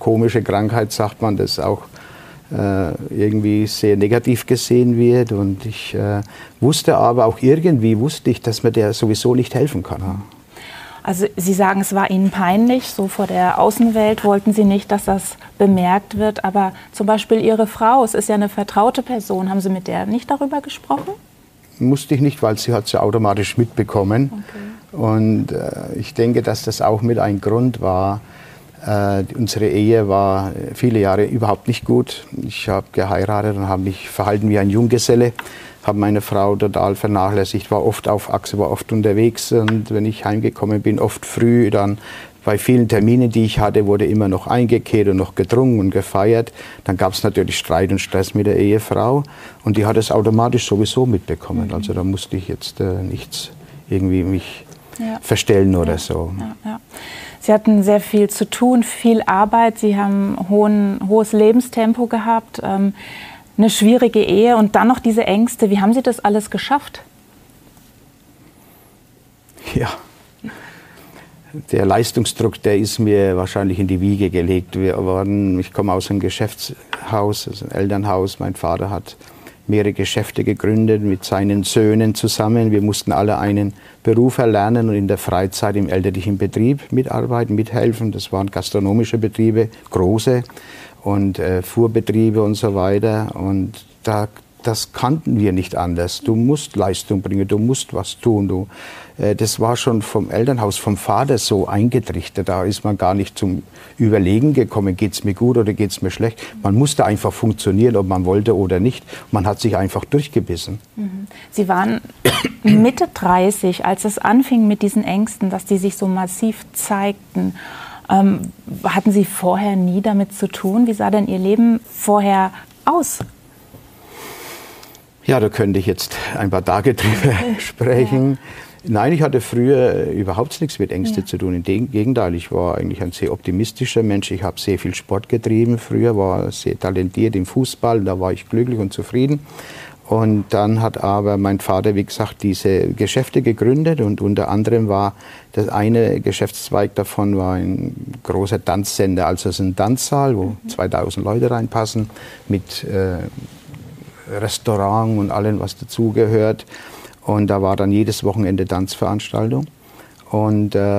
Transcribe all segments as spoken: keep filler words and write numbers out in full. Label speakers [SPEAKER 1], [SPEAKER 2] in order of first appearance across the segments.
[SPEAKER 1] komische Krankheit, sagt man, das auch äh, irgendwie sehr negativ gesehen wird. Und ich äh, wusste aber auch irgendwie, wusste ich, dass man der sowieso nicht helfen kann.
[SPEAKER 2] Also Sie sagen, es war Ihnen peinlich, so vor der Außenwelt wollten Sie nicht, dass das bemerkt wird. Aber zum Beispiel Ihre Frau, es ist ja eine vertraute Person, haben Sie mit der nicht darüber gesprochen?
[SPEAKER 1] Musste ich nicht, weil sie hat es ja automatisch mitbekommen. Okay. Und äh, ich denke, dass das auch mit ein Grund war. Äh, unsere Ehe war viele Jahre überhaupt nicht gut. Ich habe geheiratet und habe mich verhalten wie ein Junggeselle. Habe meine Frau total vernachlässigt, war oft auf Achse, war oft unterwegs. Und wenn ich heimgekommen bin, oft früh, dann bei vielen Terminen, die ich hatte, wurde immer noch eingekehrt und noch getrunken und gefeiert. Dann gab es natürlich Streit und Stress mit der Ehefrau. Und die hat es automatisch sowieso mitbekommen. Mhm. Also da musste ich jetzt äh, nichts irgendwie mich ja. verstellen oder ja. so.
[SPEAKER 2] Ja, ja. Sie hatten sehr viel zu tun, viel Arbeit. Sie haben hohen, hohes Lebenstempo gehabt, ähm, eine schwierige Ehe und dann noch diese Ängste. Wie haben Sie das alles geschafft?
[SPEAKER 1] Ja. Der Leistungsdruck, der ist mir wahrscheinlich in die Wiege gelegt worden. Ich komme aus einem Geschäftshaus, also ein Elternhaus. Mein Vater hat mehrere Geschäfte gegründet mit seinen Söhnen zusammen. Wir mussten alle einen Beruf erlernen und in der Freizeit im elterlichen Betrieb mitarbeiten, mithelfen. Das waren gastronomische Betriebe, große und äh, Fuhrbetriebe und so weiter. Und da Das kannten wir nicht anders. Du musst Leistung bringen, du musst was tun. Du, äh, das war schon vom Elternhaus, vom Vater so eingetrichtert. Da ist man gar nicht zum Überlegen gekommen, geht es mir gut oder geht es mir schlecht. Man musste einfach funktionieren, ob man wollte oder nicht. Man hat sich einfach durchgebissen.
[SPEAKER 2] Sie waren Mitte dreißig, als es anfing mit diesen Ängsten, dass die sich so massiv zeigten. Ähm, hatten Sie vorher nie damit zu tun? Wie sah denn Ihr Leben vorher aus?
[SPEAKER 1] Ja, da könnte ich jetzt ein paar Tage drüber sprechen. Ja. Nein, ich hatte früher überhaupt nichts mit Ängsten ja. zu tun. Im Gegenteil, ich war eigentlich ein sehr optimistischer Mensch. Ich habe sehr viel Sport getrieben früher, war sehr talentiert im Fußball. Da war ich glücklich und zufrieden. Und dann hat aber mein Vater, wie gesagt, diese Geschäfte gegründet. Und unter anderem war das eine Geschäftszweig davon war ein großer Tanzsender. Also es ist ein Tanzsaal, wo mhm. zweitausend Leute reinpassen mit äh, Restaurant und allem, was dazugehört. Und da war dann jedes Wochenende Tanzveranstaltung. Und äh,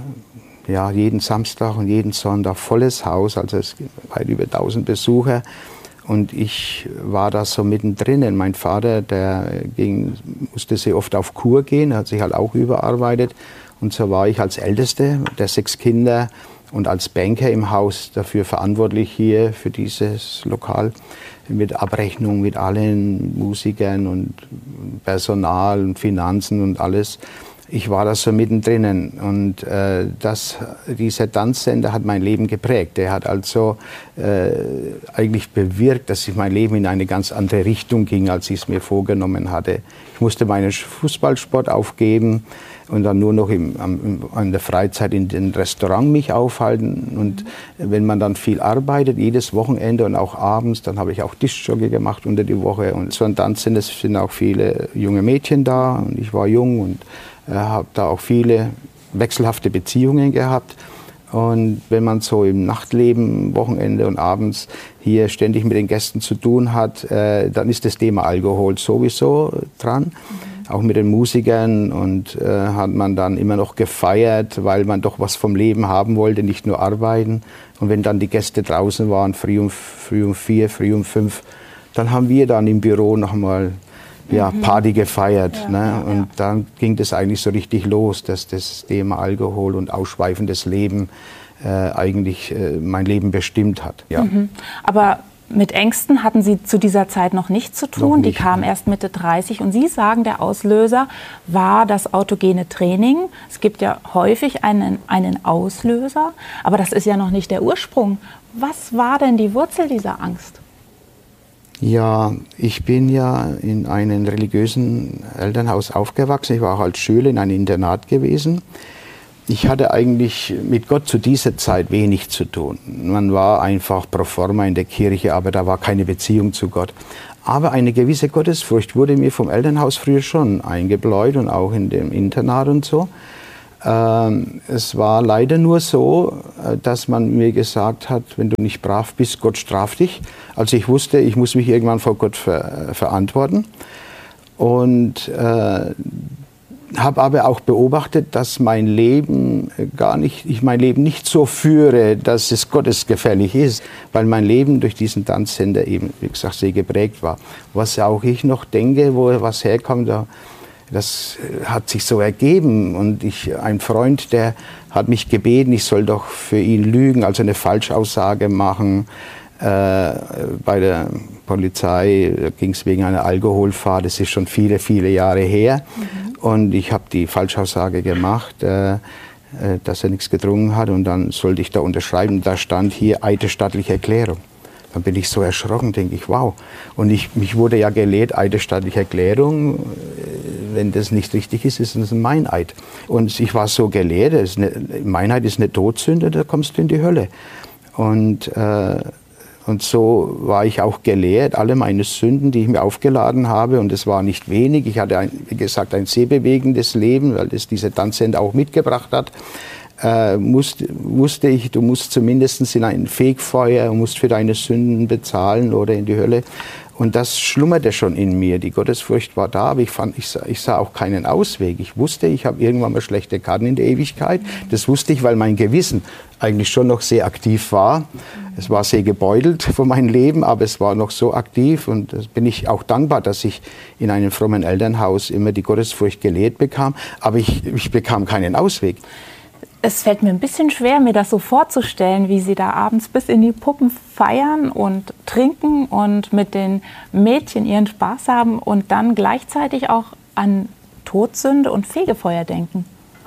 [SPEAKER 1] ja, jeden Samstag und jeden Sonntag volles Haus, also es weit über tausend Besucher. Und ich war da so mittendrin. Mein Vater, der ging, musste sehr oft auf Kur gehen, hat sich halt auch überarbeitet. Und so war ich als Älteste der sechs Kinder und als Banker im Haus dafür verantwortlich hier für dieses Lokal. Mit Abrechnung, mit allen Musikern und Personal und Finanzen und alles. Ich war da so mittendrin und äh, das, dieser Tanzsender hat mein Leben geprägt. Der hat also äh, eigentlich bewirkt, dass sich mein Leben in eine ganz andere Richtung ging, als ich es mir vorgenommen hatte. Ich musste meinen Fußballsport aufgeben und dann nur noch im, am, in der Freizeit in den Restaurant mich aufhalten. Und wenn man dann viel arbeitet, jedes Wochenende und auch abends, dann habe ich auch Tischjogge gemacht unter die Woche. Und so ein Tanzsender sind auch viele junge Mädchen da und ich war jung und äh, habe da auch viele wechselhafte Beziehungen gehabt. Und wenn man so im Nachtleben, Wochenende und abends hier ständig mit den Gästen zu tun hat, äh, dann ist das Thema Alkohol sowieso dran. Mhm. Auch mit den Musikern und äh, hat man dann immer noch gefeiert, weil man doch was vom Leben haben wollte, nicht nur arbeiten. Und wenn dann die Gäste draußen waren, früh um, früh um vier, früh um fünf, dann haben wir dann im Büro nochmal ja, mhm. Party gefeiert. Ja, ne? Ja, und ja. dann ging das eigentlich so richtig los, dass das Thema Alkohol und ausschweifendes Leben äh, eigentlich äh, mein Leben bestimmt hat. Ja.
[SPEAKER 2] Mhm. Aber mit Ängsten hatten Sie zu dieser Zeit noch nichts zu tun. Nicht, die kamen ne? erst Mitte dreißig. Und Sie sagen, der Auslöser war das autogene Training. Es gibt ja häufig einen, einen Auslöser, aber das ist ja noch nicht der Ursprung. Was war denn die Wurzel dieser Angst?
[SPEAKER 1] Ja, ich bin ja in einem religiösen Elternhaus aufgewachsen. Ich war auch als Schüler in einem Internat gewesen. Ich hatte eigentlich mit Gott zu dieser Zeit wenig zu tun. Man war einfach pro forma in der Kirche, aber da war keine Beziehung zu Gott. Aber eine gewisse Gottesfurcht wurde mir vom Elternhaus früher schon eingebläut und auch in dem Internat und so. Ähm, es war leider nur so, dass man mir gesagt hat, wenn du nicht brav bist, Gott straft dich. Also ich wusste, ich muss mich irgendwann vor Gott ver verantworten. Und äh, habe aber auch beobachtet, dass mein Leben gar nicht, ich mein Leben nicht so führe, dass es gottesgefällig ist, weil mein Leben durch diesen Tanzsender eben, wie gesagt, sehr geprägt war. Was auch ich noch denke, wo was herkommt, da, das hat sich so ergeben. Und ich, ein Freund, der hat mich gebeten, ich soll doch für ihn lügen, also eine Falschaussage machen. Äh, bei der Polizei ging es wegen einer Alkoholfahrt, das ist schon viele, viele Jahre her. Mhm. Und ich habe die Falschaussage gemacht, äh, dass er nichts getrunken hat. Und dann sollte ich da unterschreiben, da stand hier eidesstattliche Erklärung. Dann bin ich so erschrocken, denke ich, wow. Und ich, mich wurde ja gelehrt, eidesstattliche Erklärung, wenn das nicht richtig ist, ist es ein Meineid. Und ich war so gelehrt, ist eine, Meineid ist eine Todsünde, da kommst du in die Hölle. Und äh, Und so war ich auch gelehrt, alle meine Sünden, die ich mir aufgeladen habe, und es war nicht wenig. Ich hatte, ein, wie gesagt, ein sehr bewegendes Leben, weil das dieser Tanzsender auch mitgebracht hat. Äh, musste, wusste ich, du musst zumindest in ein Fegfeuer, musst für deine Sünden bezahlen oder in die Hölle. Und das schlummerte schon in mir. Die Gottesfurcht war da, aber ich, fand, ich, sah, ich sah auch keinen Ausweg. Ich wusste, ich habe irgendwann mal schlechte Karten in der Ewigkeit. Das wusste ich, weil mein Gewissen eigentlich schon noch sehr aktiv war. Es war sehr gebeutelt von meinem Leben, aber es war noch so aktiv. Und da bin ich auch dankbar, dass ich in einem frommen Elternhaus immer die Gottesfurcht gelehrt bekam. Aber ich, ich bekam keinen Ausweg.
[SPEAKER 2] Es fällt mir ein bisschen schwer, mir das so vorzustellen, wie Sie da abends bis in die Puppen feiern und trinken und mit den Mädchen ihren Spaß haben und dann gleichzeitig auch an Todsünde und Fegefeuer denken.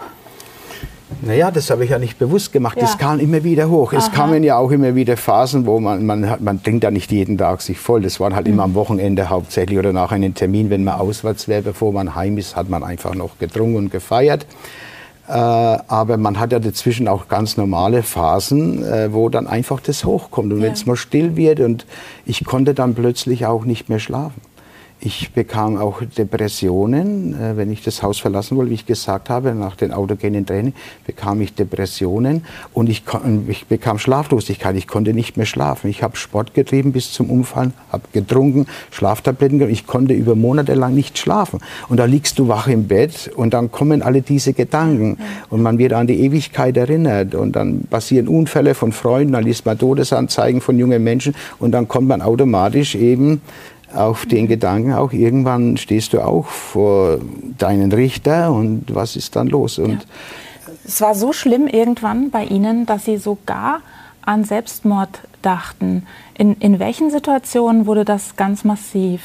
[SPEAKER 1] Naja, das habe ich ja nicht bewusst gemacht.
[SPEAKER 2] Ja.
[SPEAKER 1] Das kam immer wieder hoch. Aha. Es kamen ja auch immer wieder Phasen, wo man, man, man trinkt ja nicht jeden Tag sich voll. Das war halt mhm. immer am Wochenende hauptsächlich oder nach einem Termin, wenn man auswärts wäre, bevor man heim ist, hat man einfach noch getrunken und gefeiert. Äh, aber man hat ja dazwischen auch ganz normale Phasen, äh, wo dann einfach das hochkommt. Und ja. wenn es mal still wird, und ich konnte dann plötzlich auch nicht mehr schlafen. Ich bekam auch Depressionen, äh, wenn ich das Haus verlassen wollte, wie ich gesagt habe, nach den autogenen Training bekam ich Depressionen, und ich, ich bekam Schlaflosigkeit. Ich konnte nicht mehr schlafen. Ich habe Sport getrieben bis zum Umfallen, habe getrunken, Schlaftabletten genommen. Ich konnte über Monate lang nicht schlafen. Und da liegst du wach im Bett und dann kommen alle diese Gedanken und man wird an die Ewigkeit erinnert und dann passieren Unfälle von Freunden, dann liest man Todesanzeigen von jungen Menschen und dann kommt man automatisch eben auf den Gedanken, auch irgendwann stehst du auch vor deinen Richter und was ist dann los? Und
[SPEAKER 2] ja. Es war so schlimm irgendwann bei Ihnen, dass Sie sogar an Selbstmord dachten. In, in welchen Situationen wurde das ganz massiv?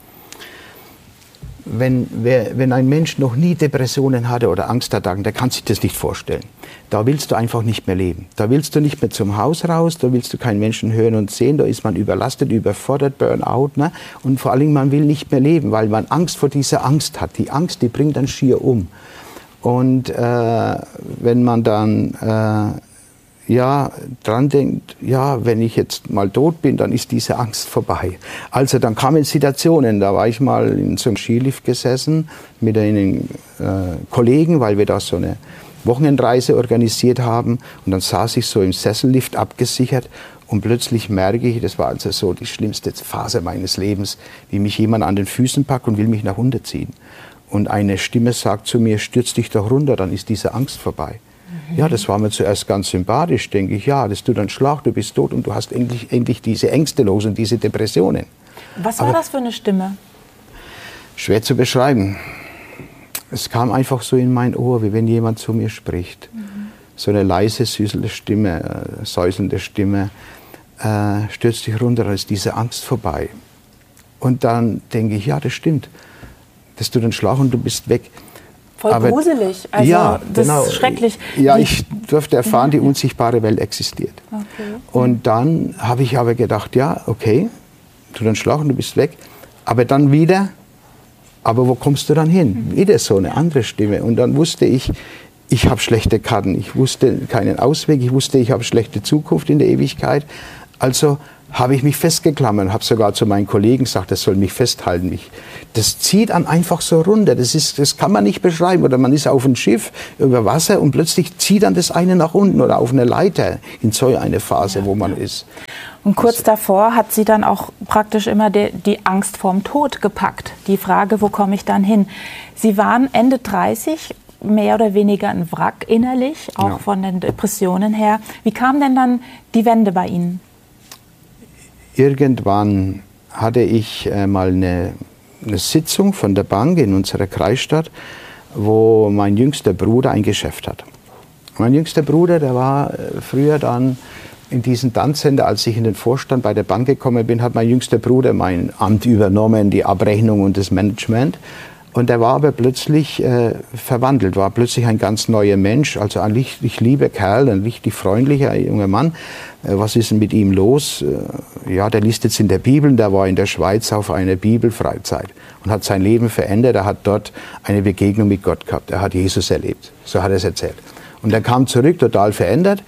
[SPEAKER 1] Wenn, wer, wenn ein Mensch noch nie Depressionen hatte oder Angstattacken, der kann sich das nicht vorstellen. Da willst du einfach nicht mehr leben. Da willst du nicht mehr zum Haus raus, da willst du keinen Menschen hören und sehen, da ist man überlastet, überfordert, Burnout. Ne? Und vor allem, man will nicht mehr leben, weil man Angst vor dieser Angst hat. Die Angst, die bringt dann schier um. Und äh, wenn man dann äh, ja, dran denkt, ja, wenn ich jetzt mal tot bin, dann ist diese Angst vorbei. Also dann kamen Situationen, da war ich mal in so einem Skilift gesessen mit einem äh, Kollegen, weil wir da so eine Wochenendreise organisiert haben, und dann saß ich so im Sessellift abgesichert und plötzlich merke ich, das war also so die schlimmste Phase meines Lebens, wie mich jemand an den Füßen packt und will mich nach unten ziehen. Und eine Stimme sagt zu mir, stürz dich doch runter, dann ist diese Angst vorbei. Ja, das war mir zuerst ganz sympathisch, denke ich, ja, das tut einen Schlag, du bist tot und du hast endlich, endlich diese Ängste los und diese Depressionen.
[SPEAKER 2] Was war Aber das für eine Stimme?
[SPEAKER 1] Schwer zu beschreiben. Es kam einfach so in mein Ohr, wie wenn jemand zu mir spricht. Mhm. So eine leise, süßelnde Stimme, äh, säuselnde Stimme, äh, stürzt dich runter, dann ist diese Angst vorbei. Und dann denke ich, ja, das stimmt. Das tut einen Schlag und du bist weg.
[SPEAKER 2] Voll aber, gruselig, also
[SPEAKER 1] ja,
[SPEAKER 2] das
[SPEAKER 1] genau.
[SPEAKER 2] ist schrecklich.
[SPEAKER 1] Ja, ich durfte erfahren, die unsichtbare Welt existiert.
[SPEAKER 2] Okay.
[SPEAKER 1] Und dann habe ich aber gedacht, ja, okay, du dann Schlag und du bist weg. Aber dann wieder, aber wo kommst du dann hin? Mhm. Wieder so eine andere Stimme. Und dann wusste ich, ich habe schlechte Karten. Ich wusste keinen Ausweg. Ich wusste, ich habe schlechte Zukunft in der Ewigkeit. Also habe ich mich festgeklammert, habe sogar zu meinen Kollegen gesagt, das soll mich festhalten. Ich, das zieht dann einfach so runter, das, ist, das kann man nicht beschreiben. Oder man ist auf einem Schiff über Wasser und plötzlich zieht dann das eine nach unten oder auf eine Leiter in so eine Phase, ja, wo man ist.
[SPEAKER 2] Und kurz davor hat Sie dann auch praktisch immer die, die Angst vorm Tod gepackt. Die Frage, wo komme ich dann hin? Sie waren Ende dreißig, mehr oder weniger ein Wrack innerlich, auch ja. von den Depressionen her. Wie kam denn dann die Wende bei Ihnen?
[SPEAKER 1] Irgendwann hatte ich äh, mal eine, eine Sitzung von der Bank in unserer Kreisstadt, wo mein jüngster Bruder ein Geschäft hat. Mein jüngster Bruder, der war äh, früher dann in diesem Tanzcenter, als ich in den Vorstand bei der Bank gekommen bin, hat mein jüngster Bruder mein Amt übernommen, die Abrechnung und das Management. Und er war aber plötzlich äh, verwandelt, war plötzlich ein ganz neuer Mensch, also ein richtig lieber Kerl, ein richtig freundlicher junger Mann. Äh, was ist denn mit ihm los? Äh, ja, der liest jetzt in der Bibel, der war in der Schweiz auf einer Bibelfreizeit und hat sein Leben verändert. Er hat dort eine Begegnung mit Gott gehabt, er hat Jesus erlebt, so hat er es erzählt. Und er kam zurück, total verändert.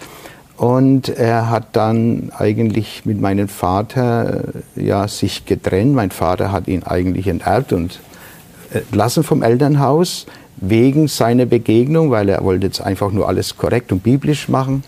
[SPEAKER 1] Und er hat dann eigentlich mit meinem Vater äh, ja, sich getrennt. Mein Vater hat ihn eigentlich enterbt und entlassen vom Elternhaus wegen seiner Begegnung, weil er wollte jetzt einfach nur alles korrekt und biblisch machen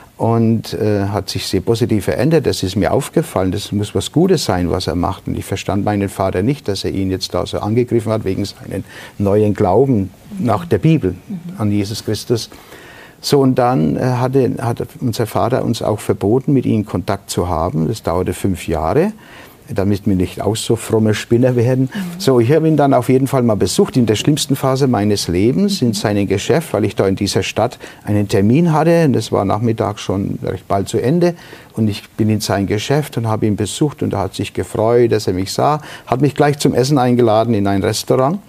[SPEAKER 1] und äh, hat sich sehr positiv verändert. Das ist mir aufgefallen, das muss was Gutes sein, was er macht. Und ich verstand meinen Vater nicht, dass er ihn jetzt da so angegriffen hat wegen seinen neuen Glauben nach der Bibel an Jesus Christus. So, und dann äh, hatte, hat unser Vater uns auch verboten, mit ihm Kontakt zu haben. Das dauerte fünf Jahre. Damit wir nicht auch so fromme Spinner werden. Mhm. So, ich habe ihn dann auf jeden Fall mal besucht in der schlimmsten Phase meines Lebens, mhm. in seinem Geschäft, weil ich da in dieser Stadt einen Termin hatte. Und das war nachmittags schon recht bald zu Ende. Und ich bin in sein Geschäft und habe ihn besucht und er hat sich gefreut, dass er mich sah. Hat mich gleich zum Essen eingeladen in ein Restaurant.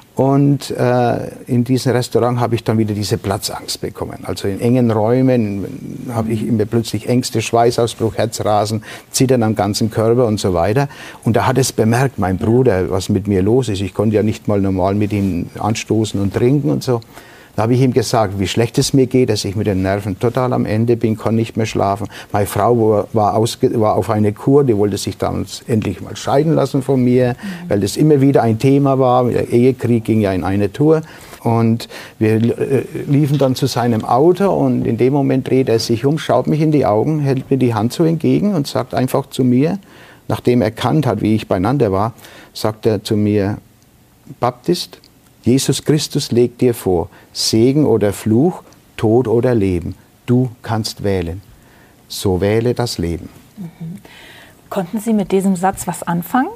[SPEAKER 1] Und äh, in diesem Restaurant habe ich dann wieder diese Platzangst bekommen. Also in engen Räumen habe ich immer plötzlich Ängste, Schweißausbruch, Herzrasen, Zittern am ganzen Körper und so weiter. Und er hat es bemerkt, mein Bruder, was mit mir los ist. Ich konnte ja nicht mal normal mit ihm anstoßen und trinken und so. Da habe ich ihm gesagt, wie schlecht es mir geht, dass ich mit den Nerven total am Ende bin, konnte nicht mehr schlafen. Meine Frau war, ausge, war auf eine Kur, die wollte sich dann endlich mal scheiden lassen von mir, mhm. weil das immer wieder ein Thema war. Der Ehekrieg ging ja in eine Tour. Und wir äh, liefen dann zu seinem Auto und in dem Moment dreht er sich um, schaut mich in die Augen, hält mir die Hand so entgegen und sagt einfach zu mir, nachdem er erkannt hat, wie ich beieinander war, sagt er zu mir, Baptist, Jesus Christus legt dir vor, Segen oder Fluch, Tod oder Leben. Du kannst wählen. So wähle das Leben.
[SPEAKER 2] Mhm. Konnten Sie mit diesem Satz was anfangen?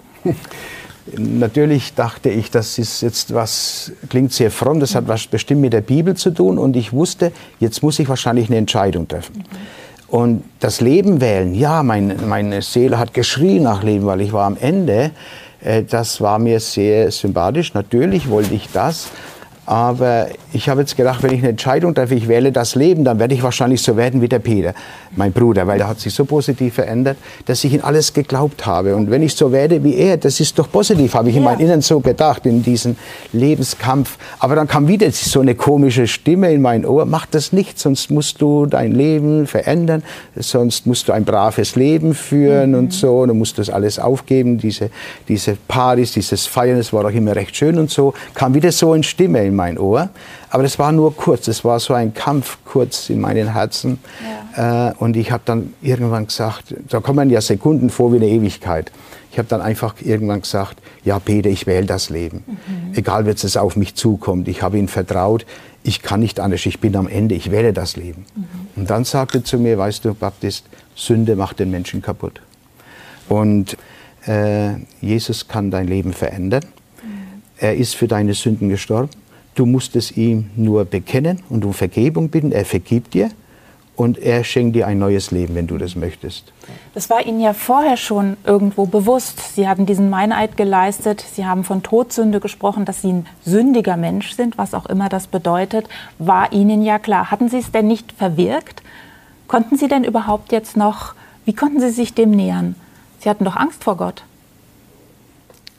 [SPEAKER 1] Natürlich dachte ich, das ist jetzt was, klingt sehr fromm, das hat was bestimmt mit der Bibel zu tun. Und ich wusste, jetzt muss ich wahrscheinlich eine Entscheidung treffen. Mhm. Und das Leben wählen, ja, mein, meine Seele hat geschrien nach Leben, weil ich war am Ende. Das war mir sehr sympathisch. Natürlich wollte ich das. Aber ich habe jetzt gedacht, wenn ich eine Entscheidung treffe, ich wähle das Leben, dann werde ich wahrscheinlich so werden wie der Peter, mein Bruder, weil er hat sich so positiv verändert, dass ich in alles geglaubt habe. Und wenn ich so werde wie er, das ist doch positiv, habe ich in meinem Inneren so gedacht, in diesem Lebenskampf. Aber dann kam wieder so eine komische Stimme in mein Ohr, mach das nicht, sonst musst du dein Leben verändern, sonst musst du ein braves Leben führen mhm. und so, dann musst du das alles aufgeben, diese, diese Partys, dieses Feiern, das war doch immer recht schön und so, kam wieder so eine Stimme in mein Ohr. Aber das war nur kurz, das war so ein Kampf kurz in meinem Herzen. Ja. Äh, und ich habe dann irgendwann gesagt, da kommen ja Sekunden vor wie eine Ewigkeit. Ich habe dann einfach irgendwann gesagt, ja Peter, ich wähle das Leben. Mhm. Egal, wie es auf mich zukommt. Ich habe ihm vertraut, ich kann nicht anders, ich bin am Ende, ich wähle das Leben. Mhm. Und dann sagte er zu mir, weißt du, Baptist, Sünde macht den Menschen kaputt. Und äh, Jesus kann dein Leben verändern. Mhm. Er ist für deine Sünden gestorben. Du musst es ihm nur bekennen und um Vergebung bitten. Er vergibt dir und er schenkt dir ein neues Leben, wenn du das möchtest.
[SPEAKER 2] Das war Ihnen ja vorher schon irgendwo bewusst. Sie hatten diesen Meineid geleistet. Sie haben von Todsünde gesprochen, dass Sie ein sündiger Mensch sind, was auch immer das bedeutet. War Ihnen ja klar. Hatten Sie es denn nicht verwirkt? Konnten Sie denn überhaupt jetzt noch, wie konnten Sie sich dem nähern? Sie hatten doch Angst vor Gott.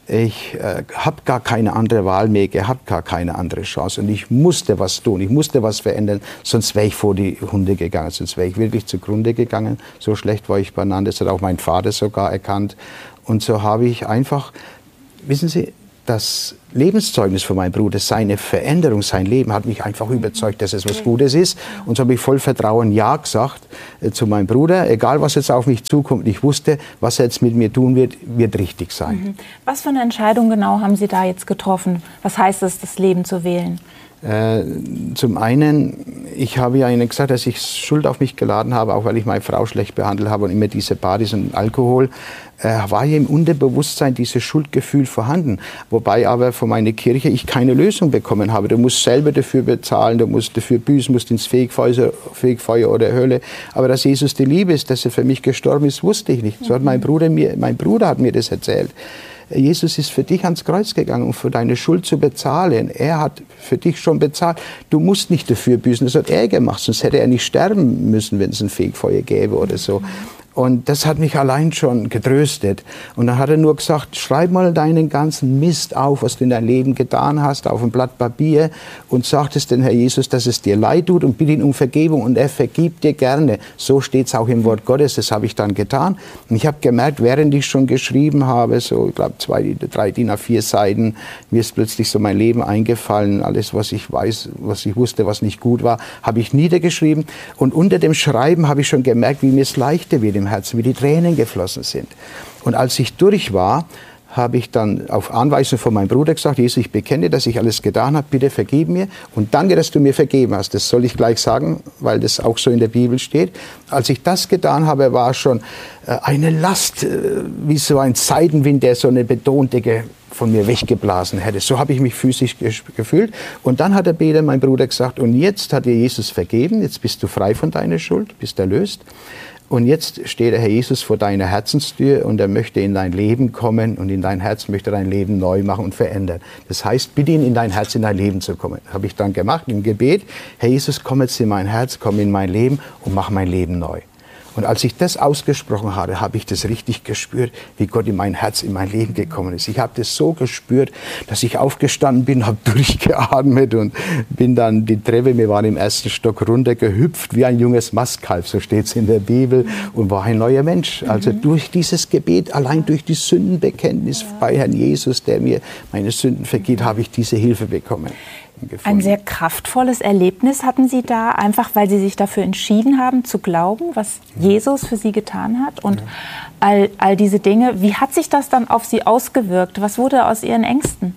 [SPEAKER 1] Ich äh, habe gar keine andere Wahl mehr gehabt, gar keine andere Chance. Und ich musste was tun, ich musste was verändern, sonst wäre ich vor die Hunde gegangen, sonst wäre ich wirklich zugrunde gegangen. So schlecht war ich beieinander, das hat auch mein Vater sogar erkannt. Und so habe ich einfach, wissen Sie, das Lebenszeugnis von meinem Bruder, seine Veränderung, sein Leben hat mich einfach überzeugt, dass es was Gutes ist. Und so habe ich voll Vertrauen Ja gesagt äh, zu meinem Bruder. Egal, was jetzt auf mich zukommt, ich wusste, was er jetzt mit mir tun wird, wird richtig sein.
[SPEAKER 2] Mhm. Was für eine Entscheidung genau haben Sie da jetzt getroffen? Was heißt es, das Leben zu wählen?
[SPEAKER 1] Äh, zum einen, ich habe ja Ihnen gesagt, dass ich Schuld auf mich geladen habe, auch weil ich meine Frau schlecht behandelt habe und immer diese Partys und Alkohol, äh, war ja im Unterbewusstsein dieses Schuldgefühl vorhanden. Wobei aber von meiner Kirche ich keine Lösung bekommen habe. Du musst selber dafür bezahlen, du musst dafür büßen, musst ins Fegfeuer, Fegfeuer oder Hölle. Aber dass Jesus die Liebe ist, dass er für mich gestorben ist, wusste ich nicht. So hat mein Bruder mir, mein Bruder hat mir das erzählt. Jesus ist für dich ans Kreuz gegangen, um für deine Schuld zu bezahlen. Er hat für dich schon bezahlt. Du musst nicht dafür büßen, das hat er gemacht, sonst hätte er nicht sterben müssen, wenn es ein Fegfeuer gäbe oder so. Und das hat mich allein schon getröstet. Und dann hat er nur gesagt, schreib mal deinen ganzen Mist auf, was du in deinem Leben getan hast, auf ein Blatt Papier und sag es dem Herr Jesus, dass es dir leid tut und bitte ihn um Vergebung und er vergibt dir gerne. So steht es auch im Wort Gottes, das habe ich dann getan. Und ich habe gemerkt, während ich schon geschrieben habe, so ich glaube zwei, drei D I N A vier Seiten, mir ist plötzlich so mein Leben eingefallen, alles was ich weiß, was ich wusste, was nicht gut war, habe ich niedergeschrieben. Und unter dem Schreiben habe ich schon gemerkt, wie mir es leichter wird im Herzen, wie die Tränen geflossen sind. Und als ich durch war, habe ich dann auf Anweisung von meinem Bruder gesagt, Jesus, ich bekenne, dass ich alles getan habe, bitte vergib mir und danke, dass du mir vergeben hast. Das soll ich gleich sagen, weil das auch so in der Bibel steht. Als ich das getan habe, war schon eine Last, wie so ein Seitenwind, der so eine Betondecke von mir weggeblasen hätte. So habe ich mich physisch gefühlt. Und dann hat der Peter, mein Bruder, gesagt, und jetzt hat dir Jesus vergeben, jetzt bist du frei von deiner Schuld, bist erlöst. Und jetzt steht der Herr Jesus vor deiner Herzenstür und er möchte in dein Leben kommen und in dein Herz möchte dein Leben neu machen und verändern. Das heißt, bitte ihn in dein Herz, in dein Leben zu kommen. Das habe ich dann gemacht im Gebet. Herr Jesus, komm jetzt in mein Herz, komm in mein Leben und mach mein Leben neu. Und als ich das ausgesprochen hatte, habe ich das richtig gespürt, wie Gott in mein Herz, in mein Leben gekommen ist. Ich habe das so gespürt, dass ich aufgestanden bin, habe durchgeatmet und bin dann die Treppe, wir waren im ersten Stock, runtergehüpft wie ein junges Mastkalb, so steht es in der Bibel, und war ein neuer Mensch. Also durch dieses Gebet, allein durch die Sündenbekenntnis bei Herrn Jesus, der mir meine Sünden vergibt, habe ich diese Hilfe bekommen. Gefunden.
[SPEAKER 2] Ein sehr kraftvolles Erlebnis hatten Sie da, einfach weil Sie sich dafür entschieden haben, zu glauben, was Jesus für Sie getan hat und ja. all, all diese Dinge. Wie hat sich das dann auf Sie ausgewirkt? Was wurde aus Ihren Ängsten?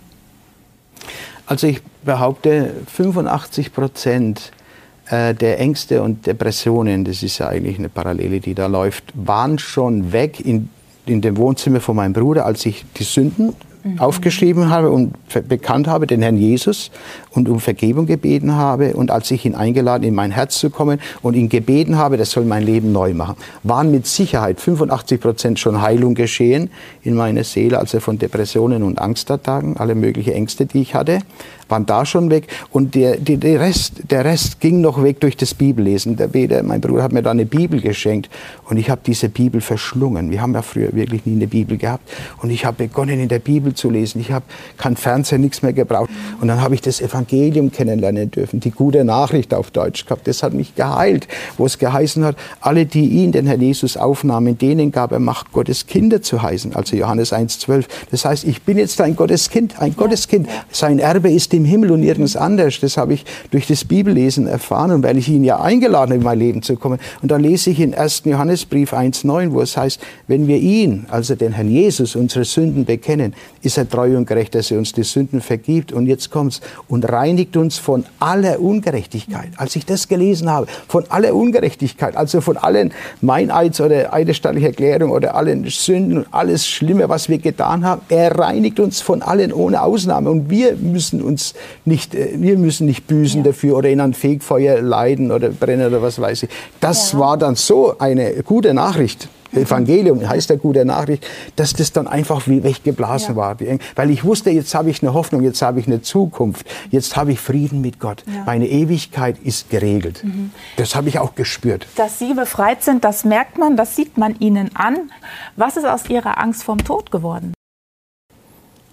[SPEAKER 1] Also ich behaupte, fünfundachtzig Prozent der Ängste und Depressionen, das ist ja eigentlich eine Parallele, die da läuft, waren schon weg in, in dem Wohnzimmer von meinem Bruder, als ich die Sünden Mhm. aufgeschrieben habe und bekannt habe, den Herrn Jesus, und um Vergebung gebeten habe. Und als ich ihn eingeladen, in mein Herz zu kommen und ihn gebeten habe, das soll mein Leben neu machen, waren mit Sicherheit fünfundachtzig Prozent schon Heilung geschehen in meiner Seele, also von Depressionen und Angstattacken, alle möglichen Ängste, die ich hatte, waren da schon weg. Und der, der, der, Rest, der Rest ging noch weg durch das Bibellesen. Der Peter, mein Bruder, hat mir da eine Bibel geschenkt und ich habe diese Bibel verschlungen. Wir haben ja früher wirklich nie eine Bibel gehabt. Und ich habe begonnen, in der Bibel zu lesen. Ich habe kein Fernseher, nichts mehr gebraucht. Und dann habe ich das Evangelium kennenlernen dürfen, die gute Nachricht auf Deutsch gehabt. Das hat mich geheilt, wo es geheißen hat, alle, die ihn, den Herrn Jesus, aufnahmen, denen gab er Macht, Gottes Kinder zu heißen. Also Johannes eins zwölf. Das heißt, ich bin jetzt ein Gotteskind, ein Gotteskind. Sein Erbe ist im Himmel und nirgends anders. Das habe ich durch das Bibellesen erfahren und weil ich ihn ja eingeladen habe, in mein Leben zu kommen. Und da lese ich in ersten Johannesbrief eins neun, wo es heißt, wenn wir ihn, also den Herrn Jesus, unsere Sünden bekennen, ist er treu und gerecht, dass er uns die Sünden vergibt. Und jetzt kommt's, und reinigt uns von aller Ungerechtigkeit. Als ich das gelesen habe, von aller Ungerechtigkeit, also von allen Meineids- oder eidesstattlichen Erklärungen oder allen Sünden und alles Schlimme, was wir getan haben, er reinigt uns von allen ohne Ausnahme. Und wir müssen uns nicht, wir müssen nicht büßen ja. dafür oder in ein Fegfeuer leiden oder brennen oder was weiß ich. Das ja. war dann so eine gute Nachricht. Evangelium heißt ja gute Nachricht, dass das dann einfach wie weggeblasen ja. war. Weil ich wusste, jetzt habe ich eine Hoffnung, jetzt habe ich eine Zukunft, jetzt habe ich Frieden mit Gott. Ja. Meine Ewigkeit ist geregelt. Mhm. Das habe ich auch gespürt.
[SPEAKER 2] Dass Sie befreit sind, das merkt man, das sieht man Ihnen an. Was ist aus Ihrer Angst vorm Tod geworden?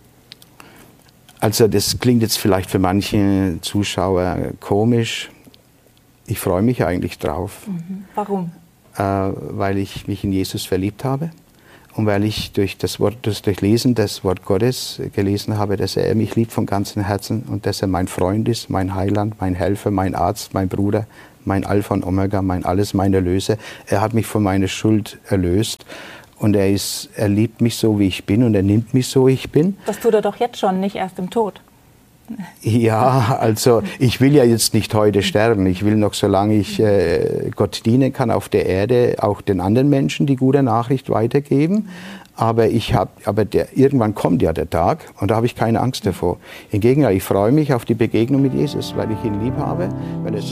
[SPEAKER 1] Also das klingt jetzt vielleicht für manche Zuschauer komisch. Ich freue mich eigentlich drauf.
[SPEAKER 2] Mhm. Warum?
[SPEAKER 1] Äh, weil ich mich in Jesus verliebt habe und weil ich durch das Wort, das Durchlesen des Wort Gottes gelesen habe, dass er mich liebt von ganzem Herzen und dass er mein Freund ist, mein Heiland, mein Helfer, mein Arzt, mein Bruder, mein Alpha und Omega, mein Alles, mein Erlöser. Er hat mich von meiner Schuld erlöst und er, ist, er liebt mich so, wie ich bin und er nimmt mich so, wie ich bin.
[SPEAKER 2] Das tut er doch jetzt schon, nicht erst im Tod.
[SPEAKER 1] Ja, also ich will ja jetzt nicht heute sterben. Ich will noch, solange ich äh, Gott dienen kann auf der Erde, auch den anderen Menschen die gute Nachricht weitergeben. Aber, ich hab, aber der, irgendwann kommt ja der Tag und da habe ich keine Angst davor. Im Gegenteil, ich freue mich auf die Begegnung mit Jesus, weil ich ihn lieb habe. Weil er